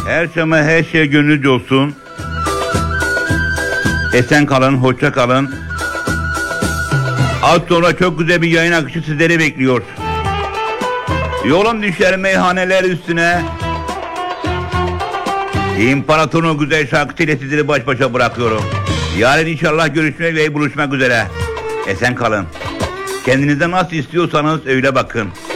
Her şey gönlünüzce olsun. Esen kalın, hoşça kalın. Az sonra çok güzel bir yayın akışı sizleri bekliyor. Yolum düşer meyhaneler üstüne. İmparatorun o güzel şarkısıyla sizleri baş başa bırakıyorum. Yarın inşallah görüşmek ve buluşmak üzere. Esen kalın. Kendinize nasıl istiyorsanız öyle bakın.